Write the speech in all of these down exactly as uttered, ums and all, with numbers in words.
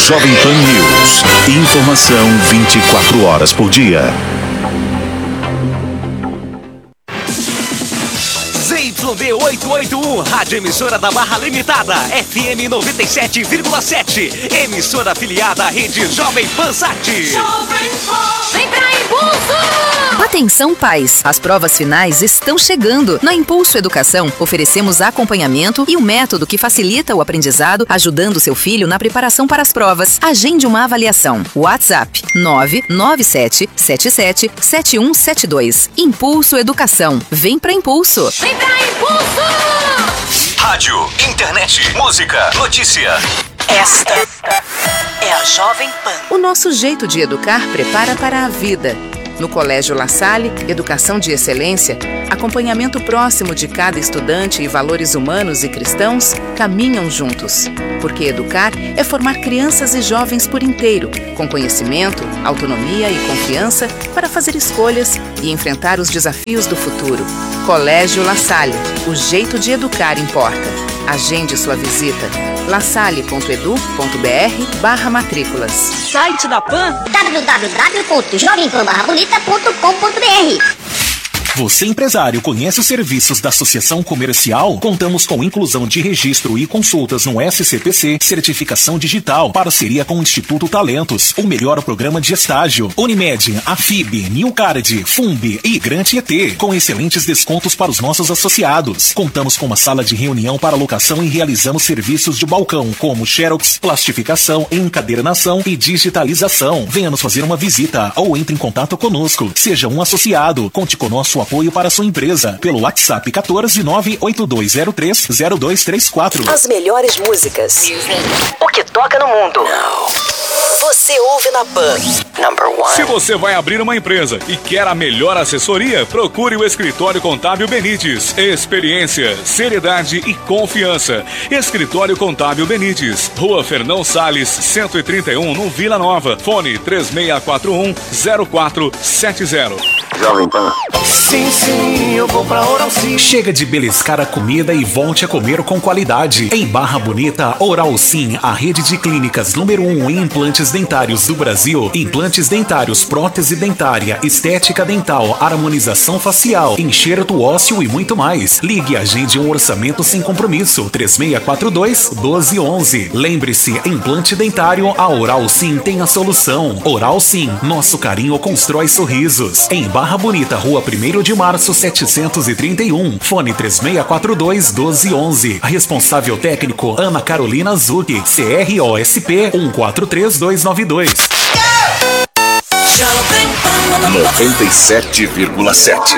Jovem Pan News. Informação vinte e quatro horas por dia. Z Y D oitocentos e oitenta e um, rádio emissora da Barra Limitada, F M noventa e sete vírgula sete, emissora afiliada à rede Jovem Pan Sat. Vem pra Impulso! Atenção, pais! As provas finais estão chegando. Na Impulso Educação, oferecemos acompanhamento e um método que facilita o aprendizado, ajudando seu filho na preparação para as provas. Agende uma avaliação. WhatsApp nove nove sete sete sete sete um sete dois. Impulso Educação. Vem pra Impulso! Vem pra Impulso! Rádio, internet, música, notícia. Esta é a Jovem Pan. O nosso jeito de educar prepara para a vida. No Colégio La Salle, educação de excelência, acompanhamento próximo de cada estudante e valores humanos e cristãos caminham juntos. Porque educar é formar crianças e jovens por inteiro, com conhecimento, autonomia e confiança para fazer escolhas e enfrentar os desafios do futuro. Colégio La Salle, o jeito de educar importa. Agende sua visita. lasalle.edu.br barra matrículas. Site da Pan w w w ponto jovem pan barra bonita ponto com ponto b r. Você, empresário, conhece os serviços da Associação Comercial? Contamos com inclusão de registro e consultas no S C P C, certificação digital, parceria com o Instituto Talentos, o melhor programa de estágio, Unimed, Afib, Newcard, Fumb e Grant E T, com excelentes descontos para os nossos associados. Contamos com uma sala de reunião para locação e realizamos serviços de balcão, como xerox, plastificação, encadernação e digitalização. Venha nos fazer uma visita ou entre em contato conosco. Seja um associado. Conte com nosso apoio para sua empresa pelo WhatsApp quatorze nove oito dois zero três zero dois três quatro. As melhores músicas. O que toca no mundo. Você ouve na Pan. Number one. Se você vai abrir uma empresa e quer a melhor assessoria, procure o Escritório Contábil Benites. Experiência, seriedade e confiança. Escritório Contábil Benites, Rua Fernão Salles, cento e trinta e um, no Vila Nova. Fone três seis quatro um zero quatro sete zero. Jovem Pan. Sim, sim, eu vou pra Oral Sim. Chega de beliscar a comida e volte a comer com qualidade. Em Barra Bonita, Oral Sim, a rede de clínicas número um em implantes dentários do Brasil. Implantes dentários, prótese dentária, estética dental, harmonização facial, enxerto ósseo e muito mais. Ligue e agende um orçamento sem compromisso. três seis quatro dois um dois um um. Lembre-se, implante dentário, a Oral Sim tem a solução. Oral Sim, nosso carinho constrói sorrisos. Em Barra Bonita, Rua primeiro de março, setecentos e trinta e um. Fone três seis quatro dois um dois um um. Responsável técnico Ana Carolina Zucchi, C R O S P um quatro três dois nove dois. noventa e sete vírgula sete.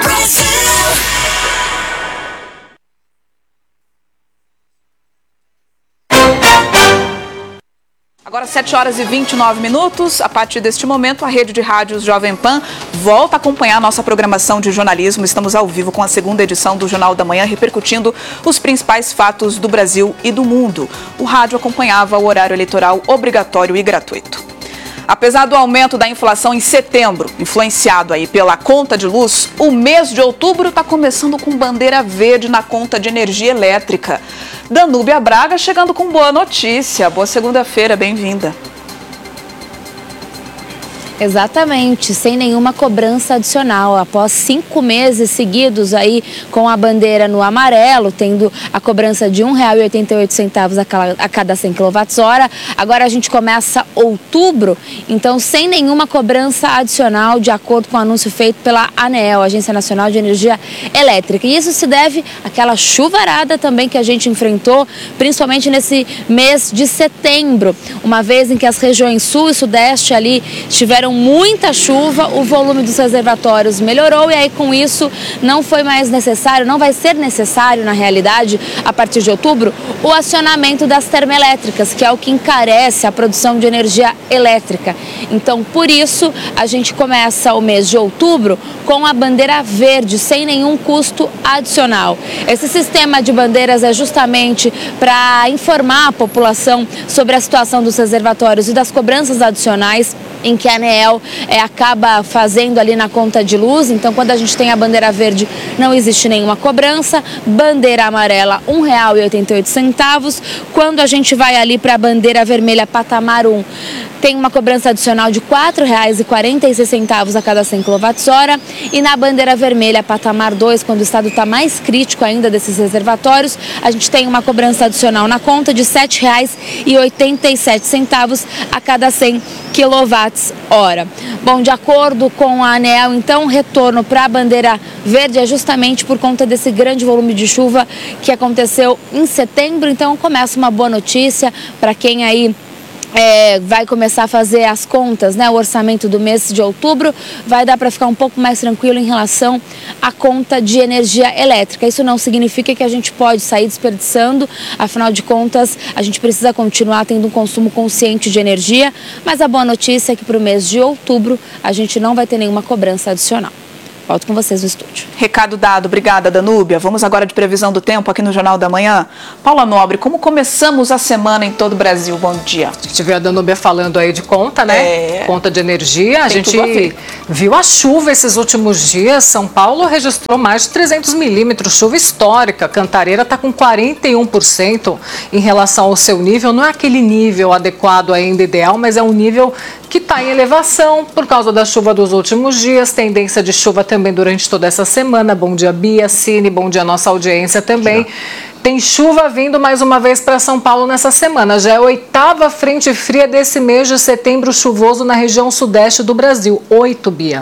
Agora sete horas e vinte e nove minutos. A partir deste momento, a rede de rádios Jovem Pan volta a acompanhar a nossa programação de jornalismo. Estamos ao vivo com a segunda edição do Jornal da Manhã, repercutindo os principais fatos do Brasil e do mundo. O rádio acompanhava o horário eleitoral obrigatório e gratuito. Apesar do aumento da inflação em setembro, influenciado aí pela conta de luz, o mês de outubro está começando com bandeira verde na conta de energia elétrica. Danúbia Braga chegando com boa notícia. Boa segunda-feira, bem-vinda. Exatamente, sem nenhuma cobrança adicional. Após cinco meses seguidos aí com a bandeira no amarelo, tendo a cobrança de um real e oitenta e oito centavos a cada cem quilowatt-hora, agora a gente começa outubro, então sem nenhuma cobrança adicional, de acordo com o anúncio feito pela ANEEL, Agência Nacional de Energia Elétrica. E isso se deve àquela chuvarada também que a gente enfrentou, principalmente nesse mês de setembro, uma vez em que as regiões sul e sudeste ali tiveram muita chuva, o volume dos reservatórios melhorou e aí com isso não foi mais necessário, não vai ser necessário na realidade, a partir de outubro, o acionamento das termoelétricas, que é o que encarece a produção de energia elétrica. Então, por isso, a gente começa o mês de outubro com a bandeira verde, sem nenhum custo adicional. Esse sistema de bandeiras é justamente para informar a população sobre a situação dos reservatórios e das cobranças adicionais em que a ANEEL ANEEL é, acaba fazendo ali na conta de luz. Então, quando a gente tem a bandeira verde, não existe nenhuma cobrança. Bandeira amarela, um real e oitenta e oito centavos. Quando a gente vai ali para a bandeira vermelha patamar um, tem uma cobrança adicional de quatro reais e quarenta e seis centavos a cada cem quilowatts-hora. E na bandeira vermelha patamar dois, quando o estado está mais crítico ainda desses reservatórios, a gente tem uma cobrança adicional na conta de sete reais e oitenta e sete centavos a cada cem quilowatts-hora. Bom, de acordo com a ANEEL, então, o retorno para a bandeira verde é justamente por conta desse grande volume de chuva que aconteceu em setembro. Então, começa uma boa notícia para quem aí É, vai começar a fazer as contas, né, o orçamento do mês de outubro, vai dar para ficar um pouco mais tranquilo em relação à conta de energia elétrica. Isso não significa que a gente pode sair desperdiçando, afinal de contas, a gente precisa continuar tendo um consumo consciente de energia, mas a boa notícia é que para o mês de outubro a gente não vai ter nenhuma cobrança adicional. Volto com vocês no estúdio. Recado dado. Obrigada, Danúbia. Vamos agora de previsão do tempo aqui no Jornal da Manhã. Paula Nobre, como começamos a semana em todo o Brasil? Bom dia. A gente viu a Danúbia falando aí de conta, né? É. Conta de energia. A Tem gente viu a chuva esses últimos dias. São Paulo registrou mais de trezentos milímetros, chuva histórica. Cantareira está com quarenta e um por cento em relação ao seu nível. Não é aquele nível adequado ainda, ideal, mas é um nível que está em elevação por causa da chuva dos últimos dias. Tendência de chuva também durante toda essa semana. Bom dia, Bia, Cine, bom dia, nossa audiência também. Tem chuva vindo mais uma vez para São Paulo nessa semana. Já é a oitava frente fria desse mês de setembro chuvoso na região sudeste do Brasil. Oito, Bia.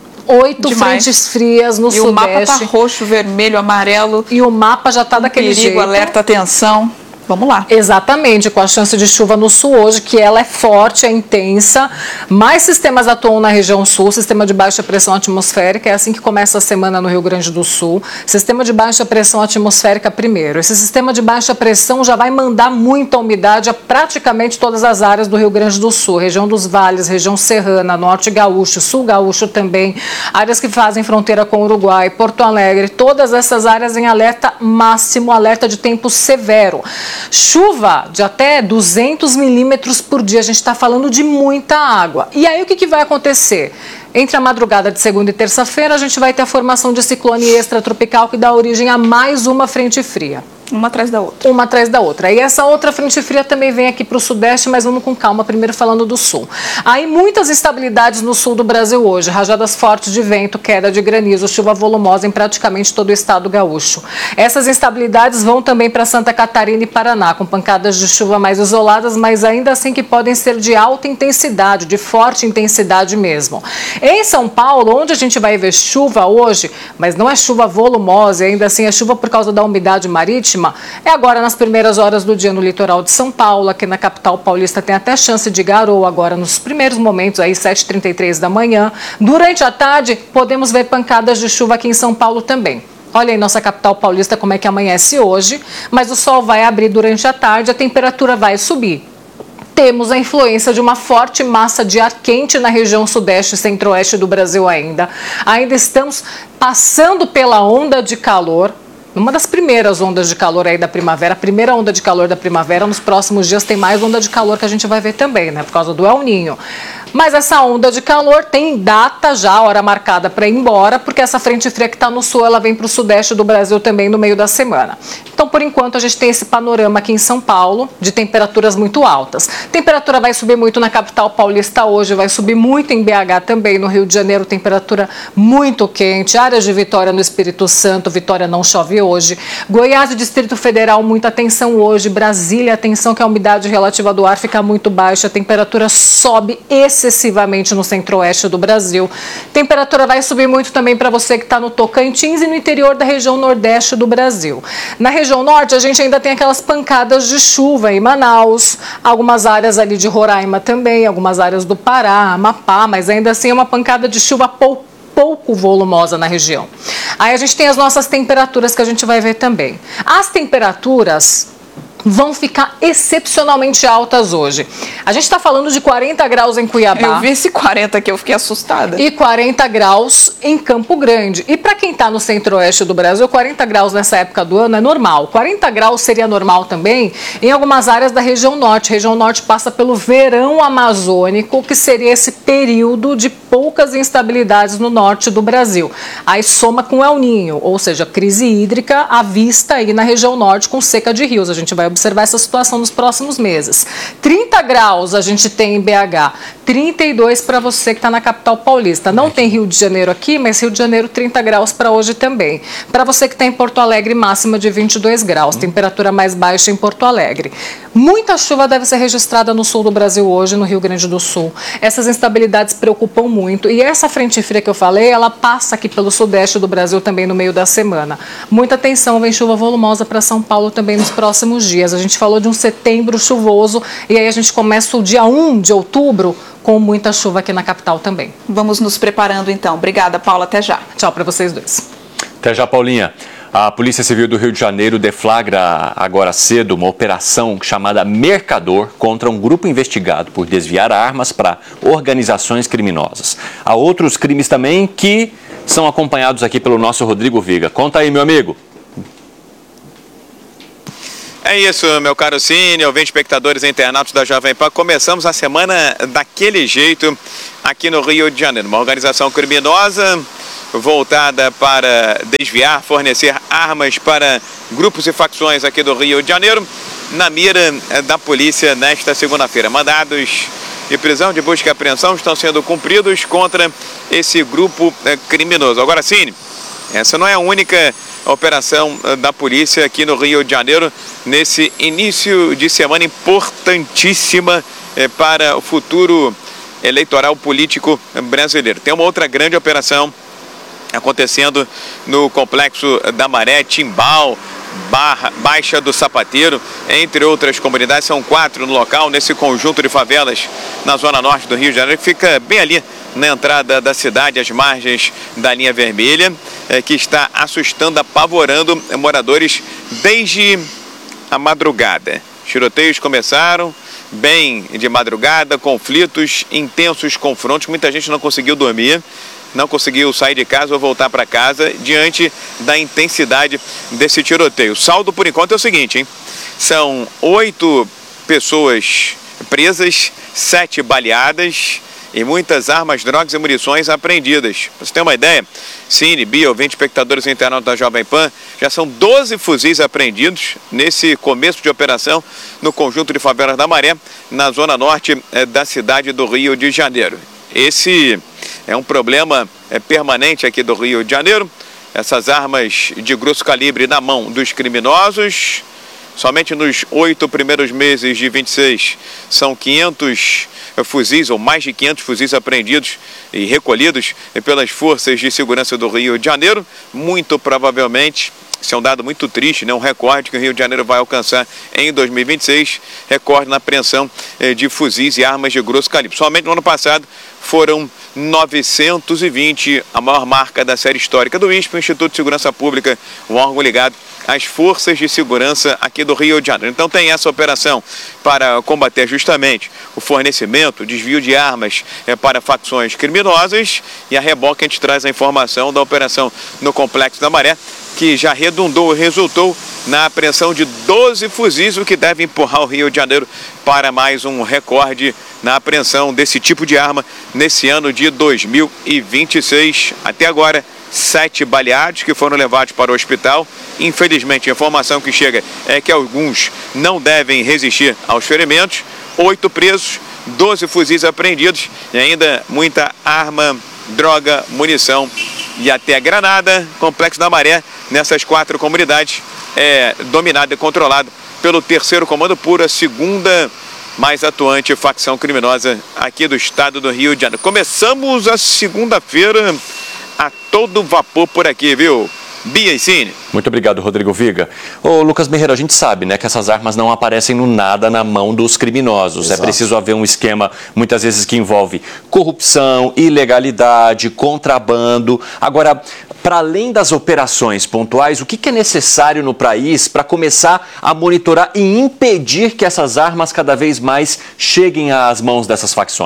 Oito Demais. frentes frias no e sudeste. E o mapa tá roxo, vermelho, amarelo. E o mapa já tá daquele perigo, jeito. Alerta, atenção. Vamos lá. Exatamente, com a chance de chuva no sul hoje, que ela é forte, é intensa. Mais sistemas atuam na região sul, sistema de baixa pressão atmosférica, é assim que começa a semana no Rio Grande do Sul. Sistema de baixa pressão atmosférica primeiro. Esse sistema de baixa pressão já vai mandar muita umidade a praticamente todas as áreas do Rio Grande do Sul. Região dos vales, região serrana, norte gaúcho, sul gaúcho também. Áreas que fazem fronteira com o Uruguai, Porto Alegre. Todas essas áreas em alerta máximo, alerta de tempo severo. Chuva de até duzentos milímetros por dia, a gente está falando de muita água. E aí o que, que vai acontecer? Entre a madrugada de segunda e terça-feira, a gente vai ter a formação de ciclone extratropical que dá origem a mais uma frente fria. Uma atrás da outra. Uma atrás da outra. E essa outra frente fria também vem aqui para o sudeste, mas vamos com calma, primeiro falando do sul. Aí muitas instabilidades no sul do Brasil hoje. Rajadas fortes de vento, queda de granizo, chuva volumosa em praticamente todo o estado gaúcho. Essas instabilidades vão também para Santa Catarina e Paraná, com pancadas de chuva mais isoladas, mas ainda assim que podem ser de alta intensidade, de forte intensidade mesmo. Em São Paulo, onde a gente vai ver chuva hoje, mas não é chuva volumosa, ainda assim é chuva por causa da umidade marítima, é agora nas primeiras horas do dia no litoral de São Paulo. Aqui na capital paulista tem até chance de garoa agora nos primeiros momentos, aí sete e trinta e três da manhã. Durante a tarde, podemos ver pancadas de chuva aqui em São Paulo também. Olha aí nossa capital paulista como é que amanhece hoje, mas o sol vai abrir durante a tarde, a temperatura vai subir. Temos a influência de uma forte massa de ar quente na região sudeste e centro-oeste do Brasil ainda. Ainda estamos passando pela onda de calor. Uma das primeiras ondas de calor aí da primavera, a primeira onda de calor da primavera, nos próximos dias tem mais onda de calor que a gente vai ver também, né? Por causa do El Niño. Mas essa onda de calor tem data já, hora marcada para ir embora, porque essa frente fria que está no sul, ela vem para o sudeste do Brasil também no meio da semana. Então, por enquanto, a gente tem esse panorama aqui em São Paulo de temperaturas muito altas. Temperatura vai subir muito na capital paulista hoje, vai subir muito em B H também, no Rio de Janeiro, temperatura muito quente. Áreas de Vitória no Espírito Santo, Vitória não chove hoje. Goiás e Distrito Federal, muita atenção hoje. Brasília, atenção que a umidade relativa do ar fica muito baixa, a temperatura sobe excessivamente no centro-oeste do Brasil. Temperatura vai subir muito também para você que está no Tocantins e no interior da região nordeste do Brasil. Na região norte, a gente ainda tem aquelas pancadas de chuva em Manaus, algumas áreas ali de Roraima também, algumas áreas do Pará, Amapá, mas ainda assim é uma pancada de chuva pouco. pouco volumosa na região. Aí a gente tem as nossas temperaturas que a gente vai ver também. As temperaturas vão ficar excepcionalmente altas hoje. A gente está falando de quarenta graus em Cuiabá. Eu vi esse quarenta aqui, eu fiquei assustada. E quarenta graus em Campo Grande. E para quem está no centro-oeste do Brasil, quarenta graus nessa época do ano é normal. quarenta graus seria normal também em algumas áreas da região norte. A região norte passa pelo verão amazônico, que seria esse período de poucas instabilidades no norte do Brasil. Aí soma com El Niño, ou seja, crise hídrica à vista aí na região norte com seca de rios. A gente vai observar essa situação nos próximos meses. trinta graus a gente tem em B H, trinta e dois para você que está na capital paulista. Não tem Rio de Janeiro aqui, mas Rio de Janeiro trinta graus para hoje também. Para você que está em Porto Alegre, máxima de vinte e dois graus, temperatura mais baixa em Porto Alegre. Muita chuva deve ser registrada no sul do Brasil hoje, no Rio Grande do Sul. Essas instabilidades preocupam muito. E essa frente fria que eu falei, ela passa aqui pelo sudeste do Brasil também no meio da semana. Muita atenção, vem chuva volumosa para São Paulo também nos próximos dias. A gente falou de um setembro chuvoso e aí a gente começa o dia um de outubro com muita chuva aqui na capital também. Vamos nos preparando então. Obrigada, Paula. Até já. Tchau para vocês dois. Até já, Paulinha. A Polícia Civil do Rio de Janeiro deflagra agora cedo uma operação chamada Mercador contra um grupo investigado por desviar armas para organizações criminosas. Há outros crimes também que são acompanhados aqui pelo nosso Rodrigo Viga. Conta aí, meu amigo. É isso, meu caro Cine, ouvintes, espectadores e internautas da Jovem Pan. Começamos a semana daquele jeito aqui no Rio de Janeiro. Uma organização criminosa voltada para desviar, fornecer armas para grupos e facções aqui do Rio de Janeiro, na mira da polícia nesta segunda-feira. Mandados de prisão, de busca e apreensão estão sendo cumpridos contra esse grupo criminoso. Agora, Cine, essa não é a única operação da polícia aqui no Rio de Janeiro nesse início de semana importantíssima para o futuro eleitoral político brasileiro. Tem uma outra grande operação acontecendo no Complexo da Maré, Timbal, Barra, Baixa do Sapateiro, entre outras comunidades. São quatro no local, nesse conjunto de favelas na zona norte do Rio de Janeiro, que fica bem ali na entrada da cidade, às margens da linha vermelha, é, que está assustando, apavorando moradores desde a madrugada. Tiroteios começaram bem de madrugada, conflitos, intensos confrontos, muita gente não conseguiu dormir, não conseguiu sair de casa ou voltar para casa diante da intensidade desse tiroteio. O saldo, por enquanto, é o seguinte, hein? São oito pessoas presas, sete baleadas e muitas armas, drogas e munições apreendidas. Para você ter uma ideia, Cine, Bia, ouvinte, espectadores e internautas da Jovem Pan, já são doze fuzis apreendidos nesse começo de operação no conjunto de favelas da Maré, na zona norte eh, da cidade do Rio de Janeiro. Esse é um problema é, permanente aqui do Rio de Janeiro. Essas armas de grosso calibre na mão dos criminosos. Somente nos oito primeiros meses de vinte e seis são quinhentos fuzis, ou mais de quinhentos fuzis apreendidos e recolhidos pelas forças de segurança do Rio de Janeiro. Muito provavelmente, isso é um dado muito triste, né? Um recorde que o Rio de Janeiro vai alcançar em dois mil e vinte e seis, recorde na apreensão de fuzis e armas de grosso calibre. Somente no ano passado foram novecentos e vinte, a maior marca da série histórica do I S P, o Instituto de Segurança Pública, um órgão ligado às forças de segurança aqui do Rio de Janeiro. Então tem essa operação para combater justamente o fornecimento, o desvio de armas é, para facções criminosas, e a reboque a gente traz a informação da operação no Complexo da Maré, que já redundou e resultou na apreensão de doze fuzis, o que deve empurrar o Rio de Janeiro para mais um recorde na apreensão desse tipo de arma nesse ano de dois mil e vinte e seis. Até agora, sete baleados que foram levados para o hospital. Infelizmente, a informação que chega é que alguns não devem resistir aos ferimentos. Oito presos, doze fuzis apreendidos e ainda muita arma, droga, munição e até granada. Complexo da Maré, nessas quatro comunidades, é dominado e controlado pelo terceiro Comando Puro, a segunda mais atuante facção criminosa aqui do estado do Rio de Janeiro. Começamos a segunda-feira a todo vapor por aqui, viu? Bia e Cine. Muito obrigado, Rodrigo Viga. Ô, Lucas Merreiro, a gente sabe, né, que essas armas não aparecem no nada na mão dos criminosos. Exato. É preciso haver um esquema, muitas vezes, que envolve corrupção, ilegalidade, contrabando. Agora, para além das operações pontuais, o que, que é necessário no país para começar a monitorar e impedir que essas armas cada vez mais cheguem às mãos dessas facções?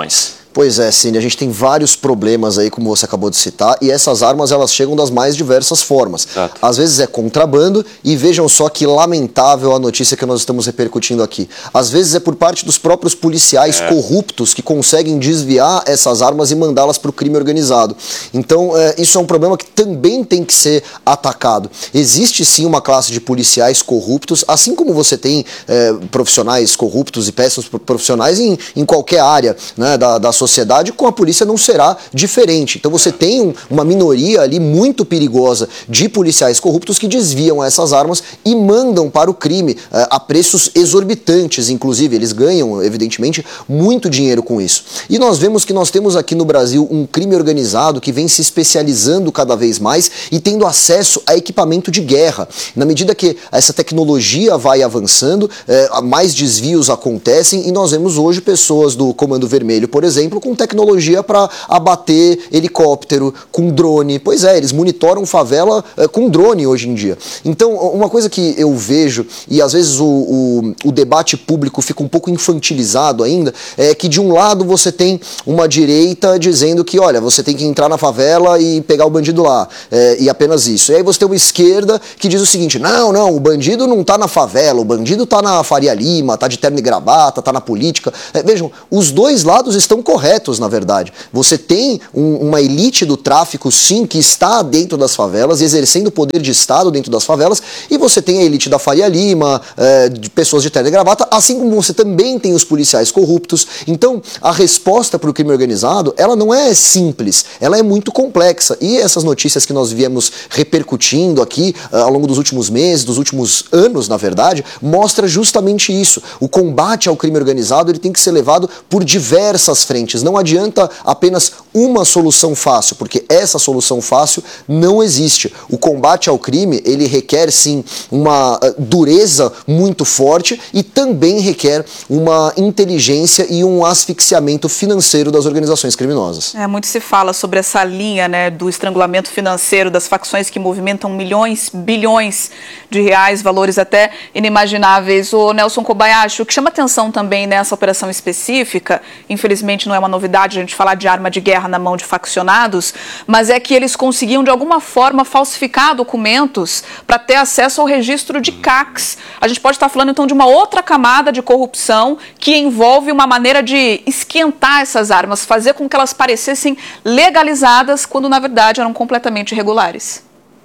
Pois é, Cine, a gente tem vários problemas aí, como você acabou de citar, e essas armas elas chegam das mais diversas formas. Exato. Às vezes é contrabando, e vejam só que lamentável a notícia que nós estamos repercutindo aqui. Às vezes é por parte dos próprios policiais é. corruptos que conseguem desviar essas armas e mandá-las para o crime organizado. Então, é, isso é um problema que também tem que ser atacado. Existe sim uma classe de policiais corruptos, assim como você tem é, profissionais corruptos e péssimos profissionais em, em qualquer área, né, da, da sociedade, com a polícia não será diferente. Então você tem um, uma minoria ali muito perigosa de policiais corruptos que desviam essas armas e mandam para o crime uh, a preços exorbitantes, inclusive. Eles ganham, evidentemente, muito dinheiro com isso. E nós vemos que nós temos aqui no Brasil um crime organizado que vem se especializando cada vez mais e tendo acesso a equipamento de guerra. Na medida que essa tecnologia vai avançando, uh, mais desvios acontecem e nós vemos hoje pessoas do Comando Vermelho, por exemplo, com tecnologia para abater helicóptero, com drone. Pois é, eles monitoram favela é, com drone hoje em dia. Então, uma coisa que eu vejo, e às vezes o, o, o debate público fica um pouco infantilizado ainda, é que de um lado você tem uma direita dizendo que, olha, você tem que entrar na favela e pegar o bandido lá, é, e apenas isso. E aí você tem uma esquerda que diz o seguinte, não, não, o bandido não tá na favela, o bandido tá na Faria Lima, tá de terno e gravata, tá na política. É, vejam, os dois lados estão corretos, na verdade. Você tem um, uma elite do tráfico, sim, que está dentro das favelas, exercendo poder de Estado dentro das favelas, e você tem a elite da Faria Lima, é, de pessoas de terno e gravata, assim como você também tem os policiais corruptos. Então, a resposta para o crime organizado, ela não é simples, ela é muito complexa. E essas notícias que nós viemos repercutindo aqui uh, ao longo dos últimos meses, dos últimos anos, na verdade, mostra justamente isso. O combate ao crime organizado, ele tem que ser levado por diversas frentes. Não adianta apenas uma solução fácil, porque essa solução fácil não existe. O combate ao crime, ele requer sim uma dureza muito forte e também requer uma inteligência e um asfixiamento financeiro das organizações criminosas. É, muito se fala sobre essa linha, né, do estrangulamento financeiro das facções que movimentam milhões, bilhões de reais, valores até inimagináveis. O Nelson Kobayashi, o que chama atenção também nessa operação específica, infelizmente não é uma novidade a gente falar de arma de guerra na mão de faccionados, mas é que eles conseguiam de alguma forma falsificar documentos para ter acesso ao registro de C A Cs. A gente pode estar falando então de uma outra camada de corrupção que envolve uma maneira de esquentar essas armas, fazer com que elas parecessem legalizadas quando na verdade eram completamente irregulares.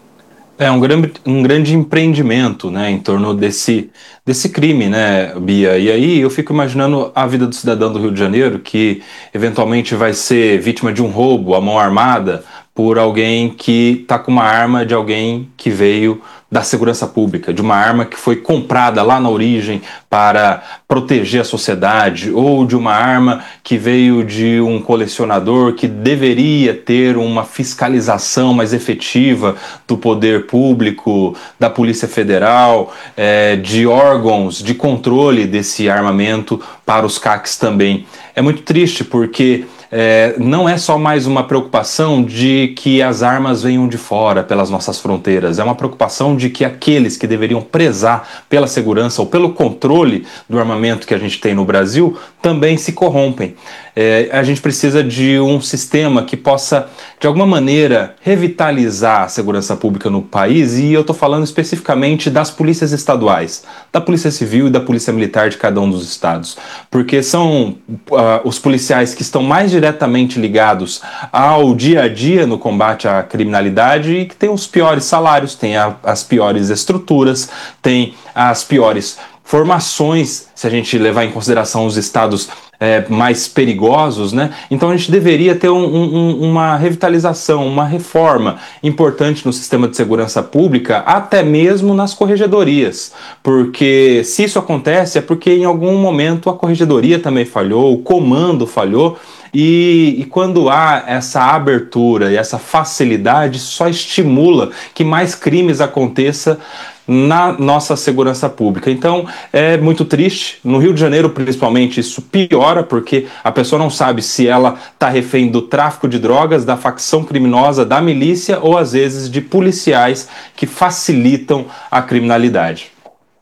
É um grande, um grande empreendimento, né, em torno desse, desse crime, né, Bia? E aí eu fico imaginando a vida do cidadão do Rio de Janeiro que eventualmente vai ser vítima de um roubo à mão armada por alguém que está com uma arma de alguém que veio da segurança pública, de uma arma que foi comprada lá na origem para proteger a sociedade, ou de uma arma que veio de um colecionador que deveria ter uma fiscalização mais efetiva do poder público, da Polícia Federal, é, de órgãos de controle desse armamento para os C A Cs também. É muito triste porque É, não é só mais uma preocupação de que as armas venham de fora pelas nossas fronteiras, é uma preocupação de que aqueles que deveriam prezar pela segurança ou pelo controle do armamento que a gente tem no Brasil também se corrompem. É, a gente precisa de um sistema que possa, de alguma maneira, revitalizar a segurança pública no país, e eu estou falando especificamente das polícias estaduais, da Polícia Civil e da Polícia Militar de cada um dos estados, porque são uh, os policiais que estão mais diretamente ligados ao dia a dia no combate à criminalidade e que tem os piores salários, tem a, as piores estruturas, tem as piores formações, se a gente levar em consideração os estados é, mais perigosos, né? Então a gente deveria ter um, um, uma revitalização, uma reforma importante no sistema de segurança pública, até mesmo nas corregedorias, porque se isso acontece é porque em algum momento a corregedoria também falhou, o comando falhou. E, e quando há essa abertura e essa facilidade, só estimula que mais crimes aconteçam na nossa segurança pública. Então, é muito triste. No Rio de Janeiro, principalmente, isso piora, porque a pessoa não sabe se ela está refém do tráfico de drogas, da facção criminosa, da milícia ou, às vezes, de policiais que facilitam a criminalidade.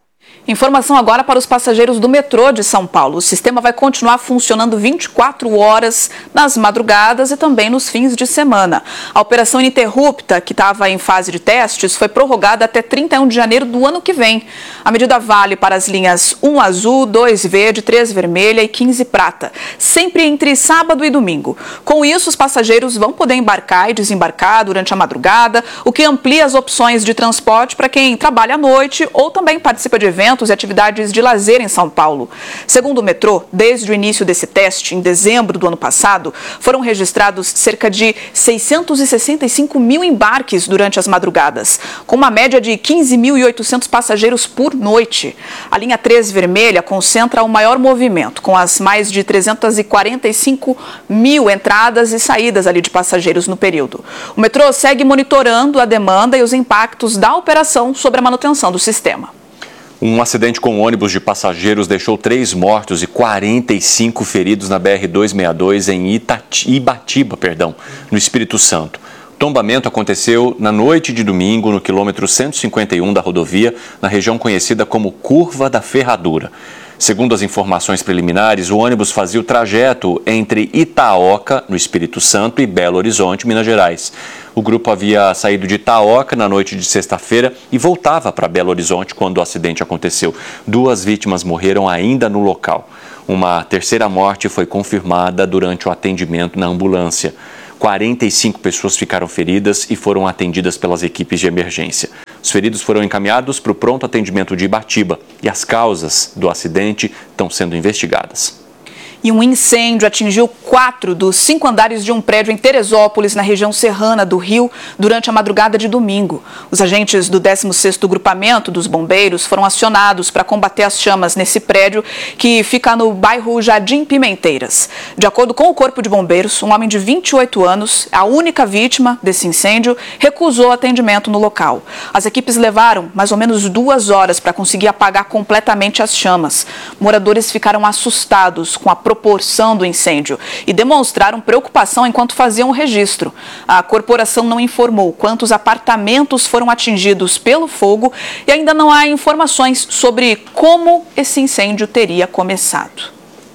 Informação agora para os passageiros do metrô de São Paulo. O sistema vai continuar funcionando vinte e quatro horas nas madrugadas e também nos fins de semana. A operação ininterrupta, que estava em fase de testes, foi prorrogada até trinta e um de janeiro do ano que vem. A medida vale para as linhas um azul, dois verde, três vermelha e quinze prata, sempre entre sábado e domingo. Com isso, os passageiros vão poder embarcar e desembarcar durante a madrugada, o que amplia as opções de transporte para quem trabalha à noite ou também participa de eventos e atividades de lazer em São Paulo. Segundo o metrô, desde o início desse teste, em dezembro do ano passado, foram registrados cerca de seiscentos e sessenta e cinco mil embarques durante as madrugadas, com uma média de quinze mil e oitocentos passageiros por noite. A linha três vermelha concentra o maior movimento, com as mais de trezentos e quarenta e cinco mil entradas e saídas ali de passageiros no período. O metrô segue monitorando a demanda e os impactos da operação sobre a manutenção do sistema. Um acidente com ônibus de passageiros deixou três mortos e quarenta e cinco feridos na B R duzentos e sessenta e dois em Itati, Ibatiba, perdão, no Espírito Santo. O tombamento aconteceu na noite de domingo no quilômetro cento e cinquenta e um da rodovia, na região conhecida como Curva da Ferradura. Segundo as informações preliminares, o ônibus fazia o trajeto entre Itaoca, no Espírito Santo, e Belo Horizonte, Minas Gerais. O grupo havia saído de Itaoca na noite de sexta-feira e voltava para Belo Horizonte quando o acidente aconteceu. Duas vítimas morreram ainda no local. Uma terceira morte foi confirmada durante o atendimento na ambulância. quarenta e cinco pessoas ficaram feridas e foram atendidas pelas equipes de emergência. Os feridos foram encaminhados para o pronto atendimento de Ibatiba e as causas do acidente estão sendo investigadas. E um incêndio atingiu quatro dos cinco andares de um prédio em Teresópolis, na região serrana do Rio, durante a madrugada de domingo. Os agentes do décimo sexto Grupamento dos Bombeiros foram acionados para combater as chamas nesse prédio, que fica no bairro Jardim Pimenteiras. De acordo com o Corpo de Bombeiros, um homem de vinte e oito anos, a única vítima desse incêndio, recusou atendimento no local. As equipes levaram mais ou menos duas horas para conseguir apagar completamente as chamas. Moradores ficaram assustados com a proporção do incêndio e demonstraram preocupação enquanto faziam o registro. A corporação não informou quantos apartamentos foram atingidos pelo fogo e ainda não há informações sobre como esse incêndio teria começado.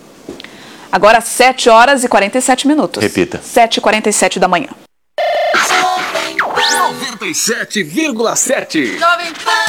Agora sete horas e quarenta e sete minutos. Repita. sete e quarenta e sete da manhã. noventa e sete vírgula sete. Jovem Pan.